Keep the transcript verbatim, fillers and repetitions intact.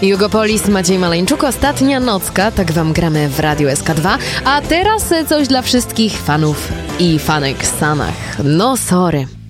Jugopolis, Maciej Maleńczuk, ostatnia nocka, tak wam gramy w Radiu S K dwa, a teraz coś dla wszystkich fanów i fanek Sanach. No sorry.